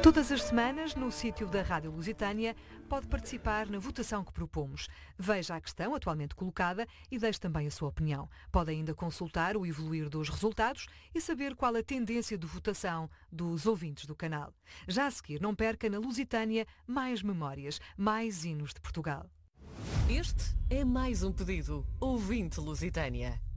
Todas as semanas, no sítio da Rádio Lusitânia, pode participar na votação que propomos. Veja a questão atualmente colocada e deixe também a sua opinião. Pode ainda consultar o evoluir dos resultados e saber qual a tendência de votação dos ouvintes do canal. Já a seguir, não perca na Lusitânia mais memórias, mais hinos de Portugal. Este é mais um pedido. Ouvinte Lusitânia.